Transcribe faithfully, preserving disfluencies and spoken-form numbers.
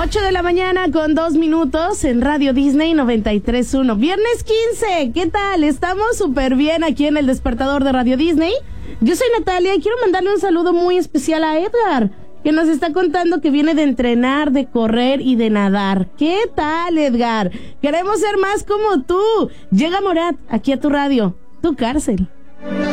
ocho de la mañana con dos minutos en Radio Disney noventa y tres punto uno. Viernes quince, ¿qué tal? Estamos súper bien aquí en el despertador de Radio Disney. Yo soy Natalia y quiero mandarle un saludo muy especial a Edgar, que nos está contando que viene de entrenar, de correr y de nadar. ¿Qué tal, Edgar? Queremos ser más como tú. Llega Morat, aquí a tu radio, tu cárcel.